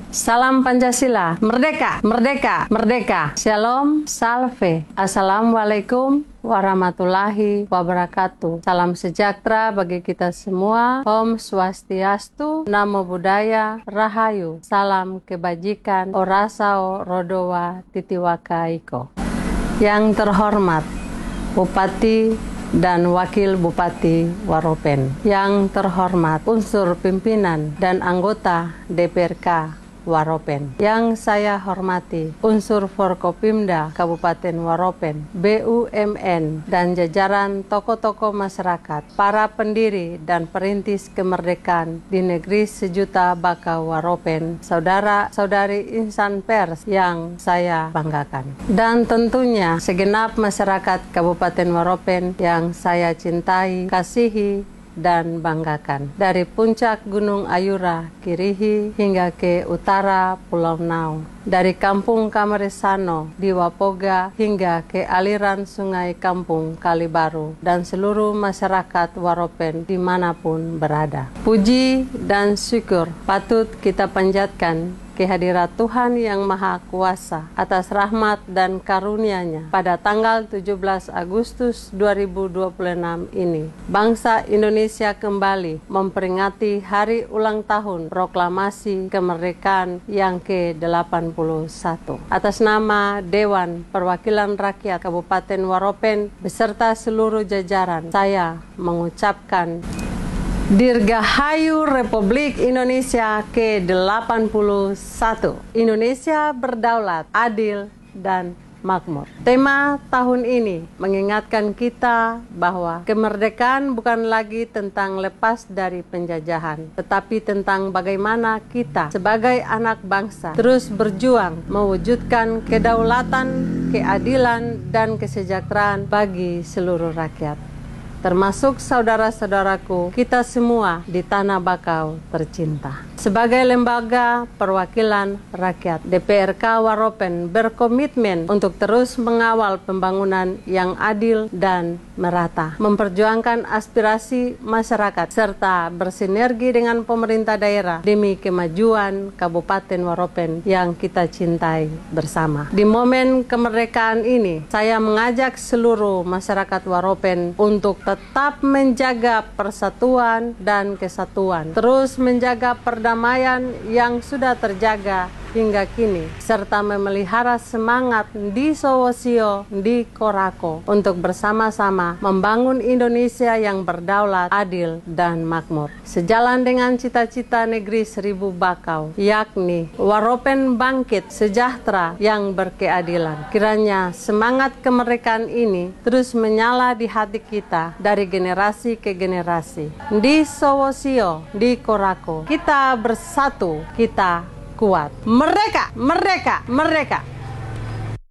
Salam Pancasila, merdeka, merdeka, merdeka. Shalom, salve. Assalamualaikum warahmatullahi wabarakatuh. Salam sejahtera bagi kita semua. Om Swastiastu, Namo Buddhaya, Rahayu. Salam kebajikan, Orasao Rodowa Titiwaka Iko. Yang terhormat Bupati dan Wakil Bupati Waropen. Yang terhormat unsur pimpinan dan anggota DPRK Waropen. Yang saya hormati unsur Forkopimda Kabupaten Waropen, BUMN, dan jajaran tokoh-tokoh masyarakat, para pendiri dan perintis kemerdekaan di negeri sejuta baka Waropen, saudara-saudari insan pers yang saya banggakan. Dan tentunya segenap masyarakat Kabupaten Waropen yang saya cintai, kasihi, dan banggakan. Dari puncak Gunung Ayura, Kirihi, hingga ke utara Pulau Nau. Dari Kampung Kamaresano di Wapoga hingga ke aliran Sungai Kampung Kalibaru dan seluruh masyarakat Waropen dimanapun berada. Puji dan syukur patut kita panjatkan kehadirat Tuhan Yang Maha Kuasa atas rahmat dan karunia-Nya pada tanggal 17 Agustus 2026 ini. Bangsa Indonesia kembali memperingati hari ulang tahun proklamasi kemerdekaan yang ke-81. Atas nama Dewan Perwakilan Rakyat Kabupaten Waropen beserta seluruh jajaran, saya mengucapkan Dirgahayu Republik Indonesia ke-81. Indonesia berdaulat, adil, dan makmur. Tema tahun ini mengingatkan kita bahwa kemerdekaan bukan lagi tentang lepas dari penjajahan, tetapi tentang bagaimana kita sebagai anak bangsa terus berjuang mewujudkan kedaulatan, keadilan, dan kesejahteraan bagi seluruh rakyat, termasuk saudara-saudaraku, kita semua di Tanah Bakau tercinta. Sebagai lembaga perwakilan rakyat, DPRK Waropen berkomitmen untuk terus mengawal pembangunan yang adil dan merata, memperjuangkan aspirasi masyarakat, serta bersinergi dengan pemerintah daerah demi kemajuan Kabupaten Waropen yang kita cintai bersama. Di momen kemerdekaan ini, saya mengajak seluruh masyarakat Waropen untuk tetap menjaga persatuan dan kesatuan, terus menjaga perdamaian yang sudah terjaga hingga kini, serta memelihara semangat di Sowosio, di Korako, untuk bersama-sama membangun Indonesia yang berdaulat, adil, dan makmur. Sejalan dengan cita-cita negeri seribu bakau, yakni Waropen bangkit sejahtera yang berkeadilan. Kiranya semangat kemerdekaan ini terus menyala di hati kita dari generasi ke generasi. Di Sowosio, di Korako, kita bersatu, kita kuat. Merdeka, merdeka, merdeka.